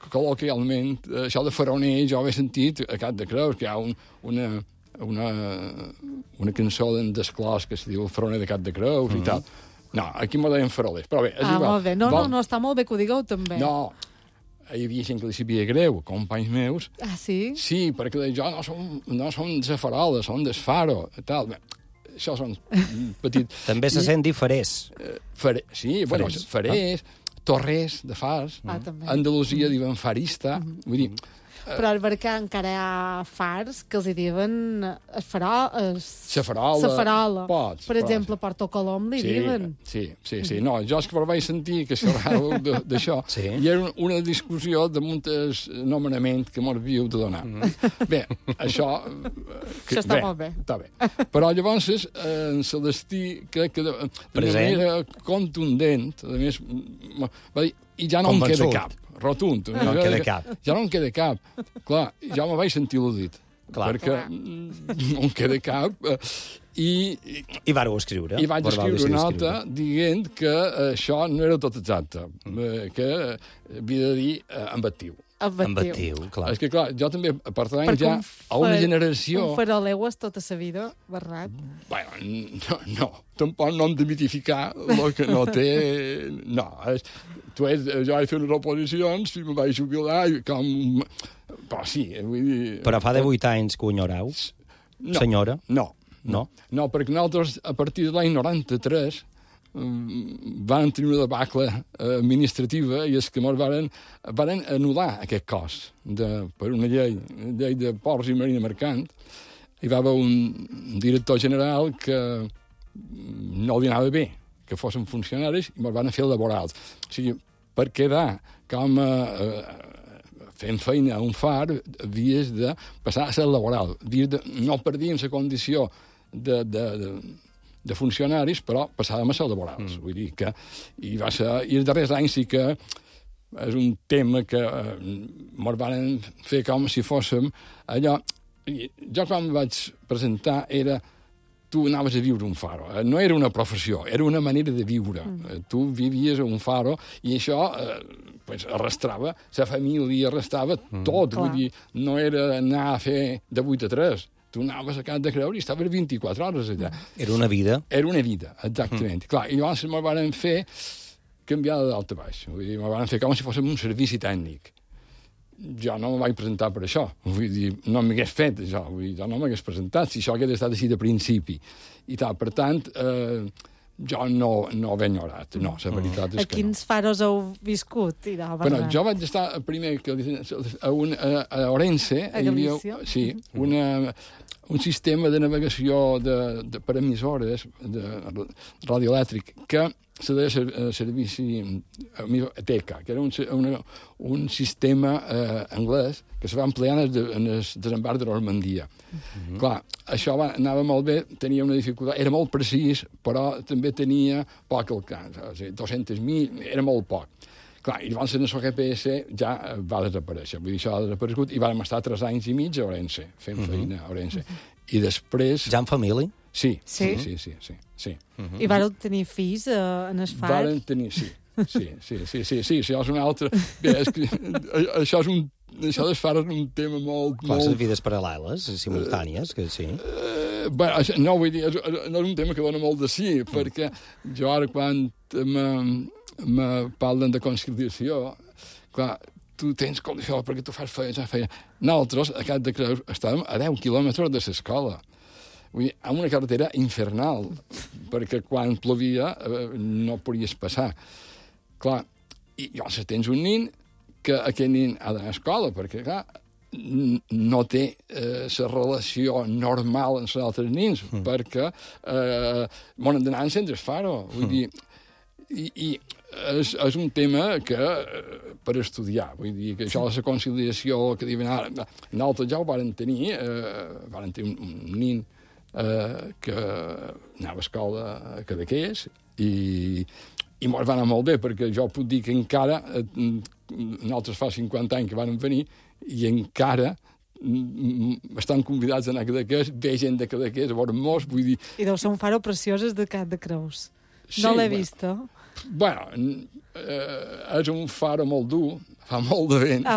col·loquialment, això de faroner, jo ho he sentit a Cap de Creus, que hi ha una cançó d'Esclòs que es diu El faroner de Cap de Creus i tal. No, aquí m'ho deien farolers, però bé, és igual. Molt bé. No, està molt bé que ho digueu també. No, hi havia gent que li sabia greu, companys meus. Ah, sí? Sí, perquè jo no som de Farola, som del Faro, tal. Bé, això són petits... També se sent dir farers. Sí, bueno, farers, torrers de fars. Andalusia diuen farista, vull dir... Però al Berguedà encara hi ha fars que els hi diuen la farola. Per exemple, a Porto Colom li diuen. Sí. No, jo és que vaig sentir que xerràveu d'això i era una discussió de moltes nomenaments que m'ho havíeu de donar. Bé, això... Això està molt bé. Està bé. Però llavors, en Celestí, crec que de manera contundent, a més, va dir, i ja no em queda cap. Rotund. No en queda cap. Ja no en queda cap. Clar, ja me vaig sentir al·ludit. Perquè no en queda cap. I vareu escriure. I vaig escriure una nota dient que això no era tot exacte, que havia de dir ambatiu. Ambatiu, clar. És que, clar, jo també pertany ja a una generació... Un faroler és tota sa vida, Bernat? Bueno, no. Tampoc no hem de mitificar el que no té... No, jo vaig fer unes oposicions i me vaig jubilar i com... Però sí, vull dir... Però fa de 8 anys que ho enyoreu, senyora? No, perquè nosaltres, a partir de l'any 93... van tenir una debacle administrativa i és que varen anul·lar aquest cos per una llei de ports i marina mercant. Hi va haver un director general que no li anava bé que fossin funcionaris i van fer laborals. O sigui, per quedar com fent feina a un far havies de passar a ser laboral. No perdíem la condició de funcionaris, però passàvem a ser laborals. Vull dir que... I els darrers anys sí que és un tema que ens van fer com si fóssim allò... Jo quan em vaig presentar era... Tu anaves a viure un faro. No era una professió, era una manera de viure. Tu vivies a un faro i això arrastrava la família, arrastrava tot. Vull dir, no era anar a fer de 8 a 3. Tu anaves a Cap de Creus i estaves 24 hores allà. Era una vida. Era una vida, exactament. Clar, i llavors me van fer canviar de dalt a baix. Vull dir, me van fer com si fóssim un servici tècnic. Jo no me vaig presentar per això. Vull dir, no m'hagués fet això. Vull dir, jo no m'hagués presentat si això hagués estat així de principi. I tal, per tant, jo no ho he enyorat. No, la veritat és que no. A quins faros heu viscut? Bueno, jo vaig estar primer a Orense. A Galícia? Sí, un sistema de navegació per emissores de radioelèctric que se deia servici TECA, que era un sistema anglès que se va emplear en el desembarc de Normandia. Clar, això anava molt bé, tenia una dificultat, era molt precís, però també tenia poc alcance, o sigui, 200.000, era molt poc. Clar, i llavors en el GPS ja va desaparèixer, vull dir, això ha desaparegut, i vam estar 3 anys i mig a Orense, fent feina a Orense. I després... Ja en família? Sí. I vareu tenir fills en el far? Varen tenir, sí. Sí, això és un altre... Bé, és que això del far és un tema molt... Clar, les vides paral·leles, simultànies, que sí. No, vull dir, no és un tema que dona molt de sí, perquè jo ara quan me parlen de conciliació, clar, tu tens condició perquè tu fas feina. Nosaltres, a Cap de Creus, estàvem a 10 quilòmetres de l'escola. Vull dir, amb una carretera infernal, perquè quan plovia no podies passar. Clar, i llavors tens un nin que aquest nin ha d'anar a escola, perquè, clar, no té la relació normal amb els altres nins, perquè m'han d'anar en centres faro. Vull dir, i és un tema que per estudiar, vull dir que això de la conciliació que diuen ara, nosaltres ja ho varen tenir un nin que anava a escola a Cadaqués i mos va anar molt bé, perquè jo puc dir que encara nosaltres fa 50 anys que vam venir i encara estan convidats a anar a Cadaqués, ve gent de Cadaqués a veure-nos, vull dir... I deu ser un faro preciós de Cap de Creus. No l'he vist, Bueno, és un faro molt dur, fa molt de vent.